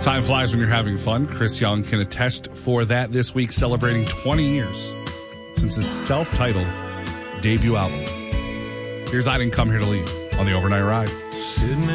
Time flies when you're having fun. Chris Young can attest for that this week, celebrating 20 years since his self-titled debut album. Here's I Didn't Come Here to Leave on the Overnight Ride.